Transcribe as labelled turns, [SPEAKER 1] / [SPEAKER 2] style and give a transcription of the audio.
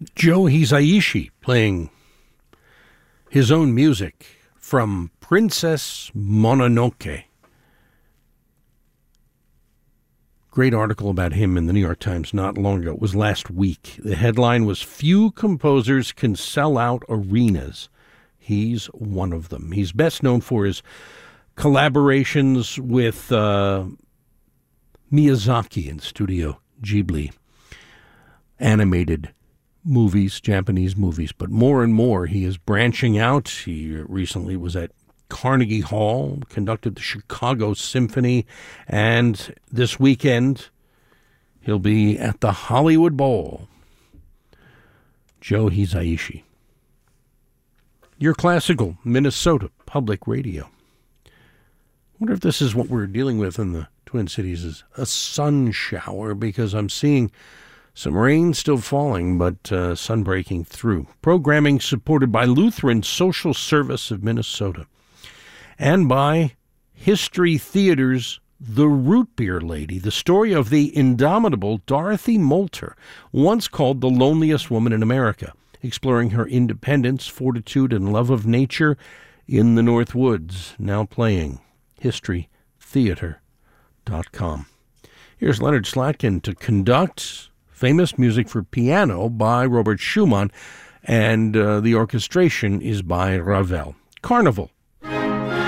[SPEAKER 1] Joe Hisaishi playing his own music from Princess Mononoke. Great article about him in the New York Times not long ago. It was last week. The headline was, "Few composers can sell out arenas." He's one of them. He's best known for his collaborations with Miyazaki in Studio Ghibli. Animated movies, Japanese movies. But more and more he is branching out. He recently was at Carnegie Hall, conducted the Chicago Symphony, and this weekend he'll be at the Hollywood Bowl. Joe Hisaishi. Your classical Minnesota Public Radio. I wonder if this is what we're dealing with in the Twin Cities, is a sun shower, because I'm seeing some rain still falling, but sun breaking through. Programming supported by Lutheran Social Service of Minnesota and by History Theater's The Root Beer Lady, the story of the indomitable Dorothy Moulter, once called the loneliest woman in America, exploring her independence, fortitude, and love of nature in the North Woods. Now playing. HistoryTheater.com. Here's Leonard Slatkin to conduct famous music for piano by Robert Schumann, and the orchestration is by Ravel. Carnival